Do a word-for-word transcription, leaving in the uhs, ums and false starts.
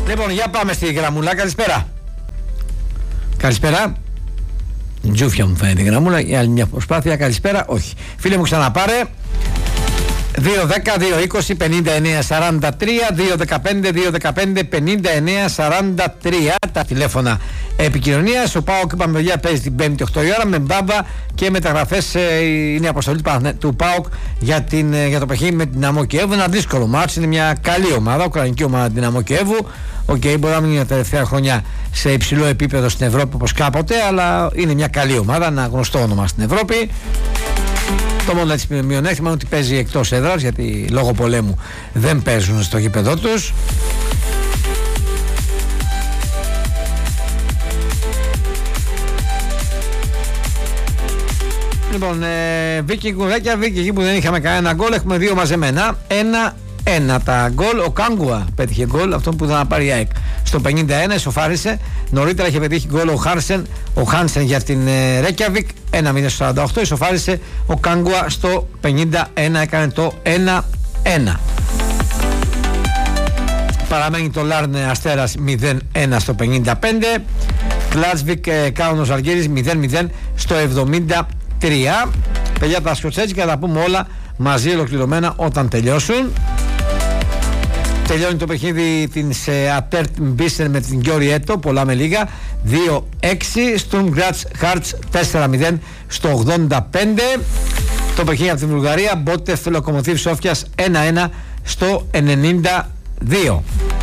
Λοιπόν, για πάμε στη γραμμούλα. Καλησπέρα. Καλησπέρα. Τζούφια μου φαίνεται η γραμμούλα. Για άλλη μια προσπάθεια. Καλησπέρα. Όχι. Φίλε μου, ξαναπάρε. δύο δέκα δύο είκοσι πενήντα εννέα σαράντα τρία, δύο δεκαπέντε δύο δεκαπέντε πενήντα εννέα σαράντα τρία τα τηλέφωνα επικοινωνίας. Ο ΠΑΟΚ, είπαμε παιδιά, παίζει την Πέμπτη οκτώ η ώρα με μπάμπα και μεταγραφές. Ε, είναι η αποστολή του ΠΑΟΚ για, την, για το παιχνίδι με την Δυναμό Κιέβου. Ένα δύσκολο μάτς, είναι μια καλή ομάδα, ουκρανική ομάδα Δυναμό Κιέβου. Οκ, okay, μπορεί να μην είναι τα τελευταία χρόνια σε υψηλό επίπεδο στην Ευρώπη όπως κάποτε, αλλά είναι μια καλή ομάδα, ένα γνωστό όνομα στην Ευρώπη. Το μόνο έτσι μειονέκτημα είναι ότι παίζει εκτός έδρας, γιατί λόγω πολέμου δεν παίζουν στο γήπεδό τους. Λοιπόν, ε, Βίκη Κουρέκια, Βίκη, εκεί που δεν είχαμε κανένα γκολ, έχουμε δύο μαζεμένα. Ένα ένα τα γκολ. Ο Κάγκουα πέτυχε γκολ, αυτό που ήταν να πάρει η ΑΕΚ στο πενήντα ένα, ισοφάρισε. Νωρίτερα είχε πετύχει γκολ ο Χάνσεν, ο Χάνσεν για την ε, Ρέκιαβικ, ένα μηδέν στο σαράντα οκτώ, ισοφάρισε ο Κάγκουα στο πενήντα ένα, έκανε το ένα ένα. Παραμένει το Λάρνε Αστέρας μηδέν ένα στο πενήντα πέντε. Κλάτσβικ ε, Κάουνος Αργύρης μηδέν μηδέν στο εβδομήντα τρία. Παιδιά, τα σκοτσέτσικα θα τα πούμε όλα μαζί ολοκληρωμένα όταν τελειώσουν. Τελειώνει το παιχνίδι της Ατέρτ Μπίσεν με την Γιώρι Έτο, πολλά με λίγα, δύο έξι. Στουρμ Γκράτς Χάρτς τέσσερα μηδέν στο ογδόντα πέντε. Το παιχνίδι από την Βουλγαρία, Μπότεφ Λοκομοτίβ Σόφιας ένα ένα στο ενενήντα δύο.